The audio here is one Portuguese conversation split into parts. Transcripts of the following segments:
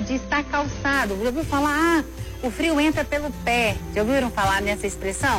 de estar calçado. Já ouviu falar, o frio entra pelo pé? Já ouviram falar nessa expressão?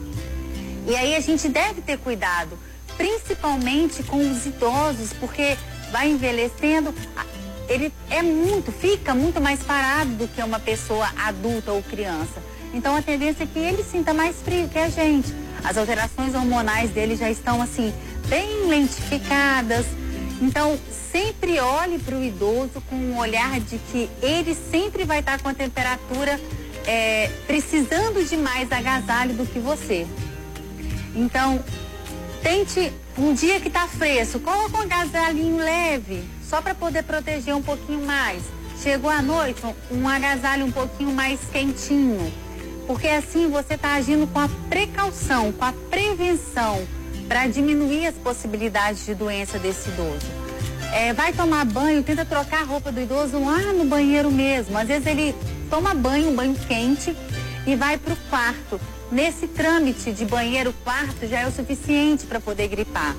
E aí a gente deve ter cuidado, principalmente com os idosos, porque vai envelhecendo, ele fica muito mais parado do que uma pessoa adulta ou criança. Então a tendência é que ele sinta mais frio que a gente. As alterações hormonais dele já estão assim, bem lentificadas. Então sempre olhe para o idoso com um olhar de que ele sempre vai estar com a temperatura precisando de mais agasalho do que você. Então, tente, um dia que tá fresco, coloca um agasalhinho leve, só para poder proteger um pouquinho mais. Chegou à noite, um agasalho um pouquinho mais quentinho, porque assim você tá agindo com a precaução, com a prevenção, para diminuir as possibilidades de doença desse idoso. Vai tomar banho, tenta trocar a roupa do idoso lá no banheiro mesmo. Às vezes ele toma banho, um banho quente, e vai pro quarto. Nesse trâmite de banheiro-quarto já é o suficiente para poder gripar.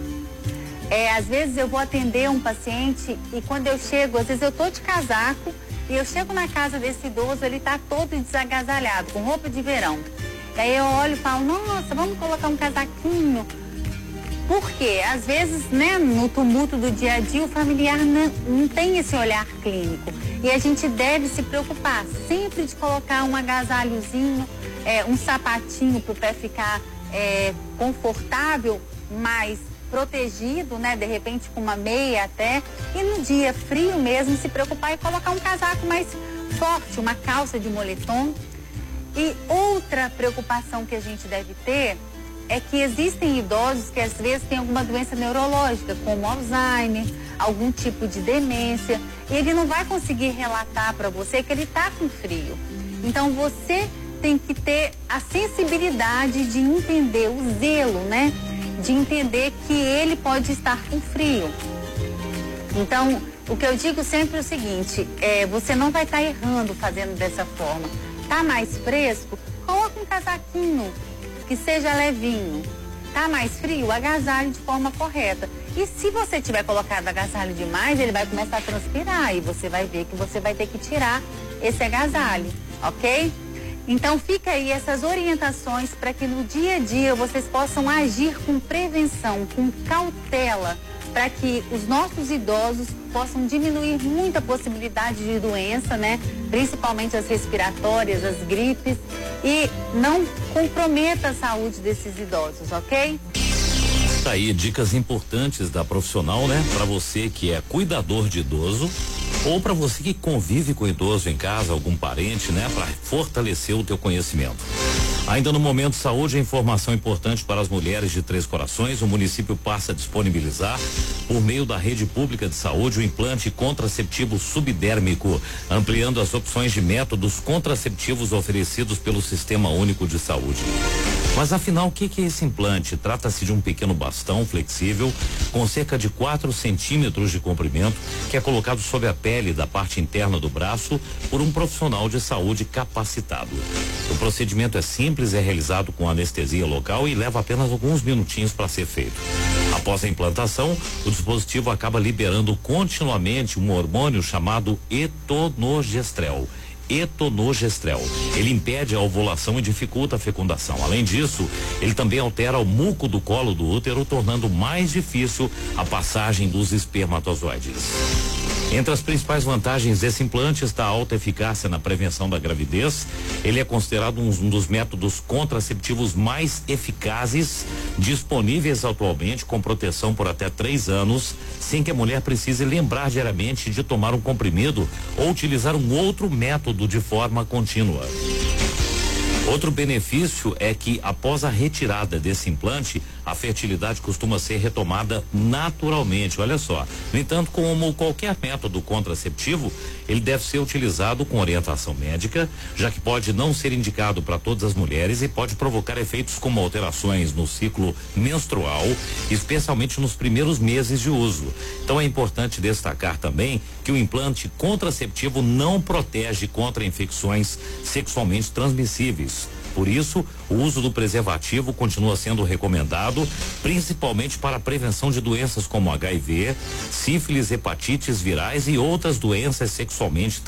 Às vezes eu vou atender um paciente e quando eu chego, às vezes eu tô de casaco e eu chego na casa desse idoso, ele tá todo desagasalhado, com roupa de verão. E aí eu olho e falo, nossa, vamos colocar um casaquinho. Por quê? Às vezes, né, no tumulto do dia a dia, o familiar não tem esse olhar clínico. E a gente deve se preocupar sempre de colocar um agasalhozinho, um sapatinho para o pé ficar confortável, mais protegido, né? De repente com uma meia até. E no dia frio mesmo, se preocupar e colocar um casaco mais forte, uma calça de moletom. E outra preocupação que a gente deve ter é que existem idosos que às vezes têm alguma doença neurológica, como Alzheimer, algum tipo de demência, e ele não vai conseguir relatar para você que ele está com frio. Então você tem que ter a sensibilidade de entender o zelo, né? De entender que ele pode estar com frio. Então, o que eu digo sempre é o seguinte, você não vai estar errando fazendo dessa forma. Tá mais fresco? Coloca um casaquinho que seja levinho. Tá mais frio? Agasalho de forma correta. E se você tiver colocado agasalho demais, ele vai começar a transpirar e você vai ver que você vai ter que tirar esse agasalho, ok? Então fica aí essas orientações para que no dia a dia vocês possam agir com prevenção, com cautela, para que os nossos idosos possam diminuir muita possibilidade de doença, né? Principalmente as respiratórias, as gripes, e não comprometa a saúde desses idosos, ok? Tá aí dicas importantes da profissional, né? Para você que é cuidador de idoso ou para você que convive com idoso em casa, algum parente, né? Para fortalecer o teu conhecimento. Ainda no Momento Saúde, a informação importante para as mulheres de Três Corações, o município passa a disponibilizar, por meio da rede pública de saúde, o implante contraceptivo subdérmico, ampliando as opções de métodos contraceptivos oferecidos pelo Sistema Único de Saúde. Mas afinal, o que é esse implante? Trata-se de um pequeno bastão flexível com cerca de 4 centímetros de comprimento que é colocado sob a pele da parte interna do braço por um profissional de saúde capacitado. O procedimento é simples, é realizado com anestesia local e leva apenas alguns minutinhos para ser feito. Após a implantação, o dispositivo acaba liberando continuamente um hormônio chamado etonogestrel. Ele impede a ovulação e dificulta a fecundação. Além disso, ele também altera o muco do colo do útero, tornando mais difícil a passagem dos espermatozoides. Entre as principais vantagens desse implante está a alta eficácia na prevenção da gravidez. Ele é considerado um dos métodos contraceptivos mais eficazes disponíveis atualmente, com proteção por até 3 anos, sem que a mulher precise lembrar diariamente de tomar um comprimido ou utilizar um outro método de forma contínua. Outro benefício é que, após a retirada desse implante, a fertilidade costuma ser retomada naturalmente. Olha só. No entanto, como qualquer método contraceptivo, ele deve ser utilizado com orientação médica, já que pode não ser indicado para todas as mulheres e pode provocar efeitos como alterações no ciclo menstrual, especialmente nos primeiros meses de uso. Então é importante destacar também que o implante contraceptivo não protege contra infecções sexualmente transmissíveis. Por isso, o uso do preservativo continua sendo recomendado, principalmente para a prevenção de doenças como HIV, sífilis, hepatites virais e outras doenças sexualmente